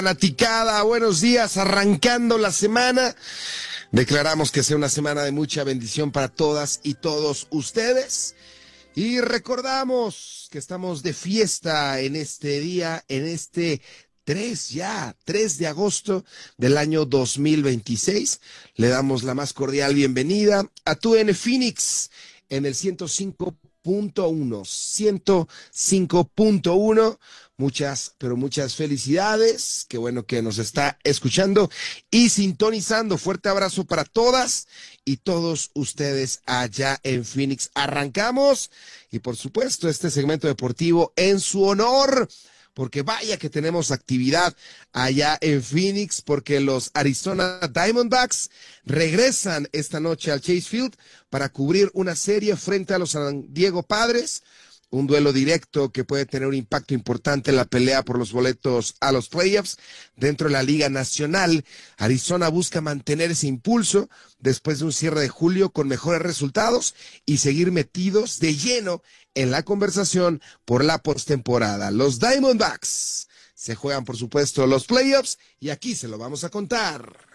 Fanaticada, buenos días, arrancando la semana. Declaramos que sea una semana de mucha bendición para todas y todos ustedes. Y recordamos que estamos de fiesta en este día, en este 3 de agosto del año 2026. Le damos la más cordial bienvenida a TUDN Phoenix en el 105.1. 105.1. Muchas, pero muchas felicidades. Qué bueno que nos está escuchando y sintonizando. Fuerte abrazo para todas y todos ustedes allá en Phoenix. Arrancamos y por supuesto este segmento deportivo en su honor, porque vaya que tenemos actividad allá en Phoenix, porque los Arizona Diamondbacks regresan esta noche al Chase Field para cubrir una serie frente a los San Diego Padres. Un duelo directo que puede tener un impacto importante en la pelea por los boletos a los playoffs dentro de la Liga Nacional. Arizona busca mantener ese impulso después de un cierre de julio con mejores resultados y seguir metidos de lleno en la conversación por la postemporada. Los Diamondbacks se juegan, por supuesto, los playoffs y aquí se lo vamos a contar.